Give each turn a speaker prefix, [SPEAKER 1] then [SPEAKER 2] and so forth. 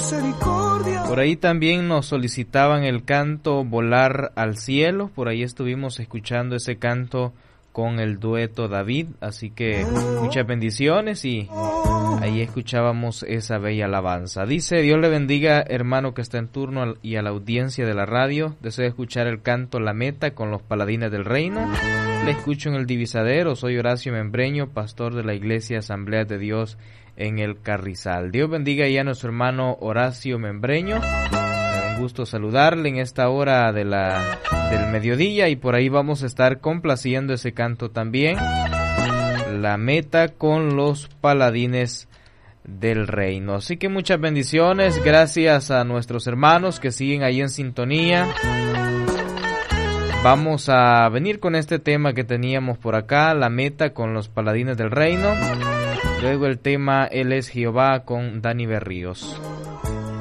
[SPEAKER 1] Por ahí también nos solicitaban el canto Volar al Cielo. Por ahí estuvimos escuchando ese canto con el dueto David, así que muchas bendiciones y ahí escuchábamos esa bella alabanza. Dice: Dios le bendiga, hermano que está en turno y a la audiencia de la radio. Deseo escuchar el canto La Meta con los Paladines del Reino. Le escucho en el Divisadero. Soy Horacio Membreño, pastor de la Iglesia Asamblea de Dios en el Carrizal. Dios bendiga ya a nuestro hermano Horacio Membreño. Un gusto saludarle en esta hora del mediodía, y por ahí vamos a estar complaciendo ese canto también, La Meta con los Paladines del Reino. Así que muchas bendiciones, gracias a nuestros hermanos que siguen ahí en sintonía. Vamos a venir con este tema que teníamos por acá, La Meta con los Paladines del Reino. Luego el tema Él es Jehová con Dani Berríos.